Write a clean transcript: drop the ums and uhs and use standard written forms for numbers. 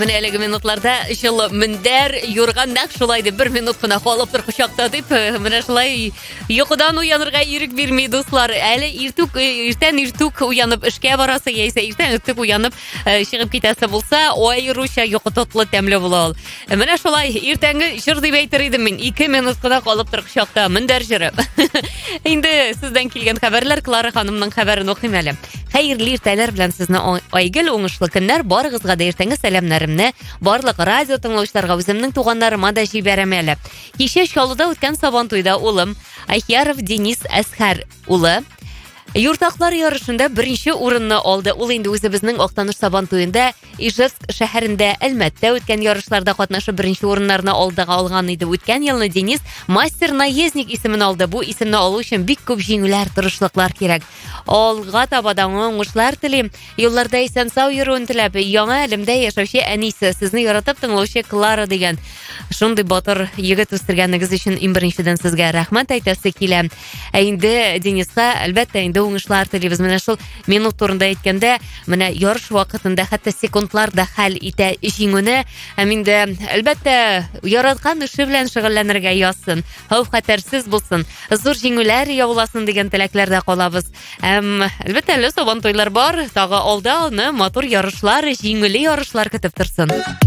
Менә әлеге минутларда җылы мендәр юрган нәкъ шулай дип 1 минут кына калып тор кочакта дип менә шулай йокыдан уянырга ирек бирми дуслар. Әле иртән иртүк уянып эшкә барасы яисә иртән иртүк уянып чыгып китәсе булса, аеруча йокы тотлы тәмле була ул. Менә шулай иртәнге җыр дип әйтер идем мин. 2 минут кына калып тор кочакта мендәр җыры. Инде сездән килгән хәбәрләр Клара ханымның хәбәрен укыйм әле. Хәерле иртәләр белән сезне айгөл уңышлы көннәр барыгызга да иртәнге сәламнәремне барлык радио тыңлаучыларга үземнең туганнарыма да җибәрәм әле. Кичә Чаллыда үткән Сабантуйда улым Айхяров Денис Әсхәр улы Юртаклар ярышында беренче урынны алды. Ул инде үзебезнең Актаныш Сабантуенда Ижевск шәһәрендә Әлмәттә үткән ярышларда катнашып беренче урыннарны алган иде. Үткән елны Денис мастер наездник исемен алды. Бу исемне алу өчен бик күп җиңүләр, тырышлыклар кирәк. Алга таба да уңышлар телим. Юлларда исән-сау йөрүен теләп, яңа әлемдә яшәүче әнисе, сезне яратып тыңлаучы Клара дигән шундый батыр егет үстергәнегез өчен беренчедән сезгә рәхмәт әйтәсе килә. Инде Дениска әлбәттә инде уңышлар телибез. Менә шул минут турында әйткәндә, менә ярыш вакытында хәтта секундлар да хәл итә җиңүне. Инде әлбәттә яраткан эше белән шөгыльләнергә язсын. Хәвеф-хәтәрсез булсын. Зур җиңүләр яуласын дигән теләкләрдә калабыз. Әлбәттә әле Сабантуйлар бар. Тагы алда аны матур ярышлар, җиңүле ярышлар көтеп торсын.